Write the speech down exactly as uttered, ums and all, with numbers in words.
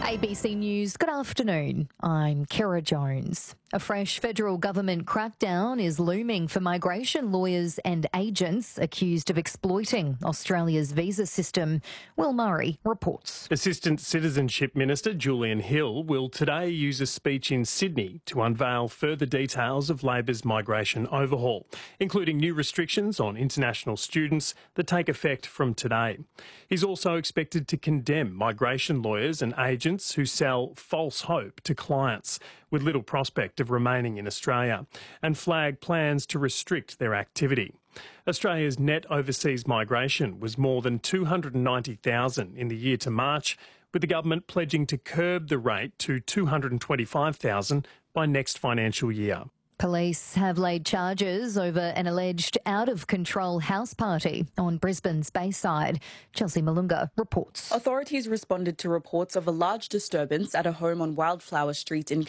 A B C News, good afternoon. I'm Kira Jones. A fresh federal government crackdown is looming for migration lawyers and agents accused of exploiting Australia's visa system. Will Murray reports. Assistant Citizenship Minister Julian Hill will today use a speech in Sydney to unveil further details of Labor's migration overhaul, including new restrictions on international students that take effect from today. He's also expected to condemn migration lawyers and agents who sell false hope to clients with little prospect of remaining in Australia, and flag plans to restrict their activity. Australia's net overseas migration was more than two hundred ninety thousand in the year to March, with the government pledging to curb the rate to two hundred twenty-five thousand by next financial year. Police have laid charges over an alleged out-of-control house party on Brisbane's Bayside. Chelsea Malunga reports. Authorities responded to reports of a large disturbance at a home on Wildflower Street in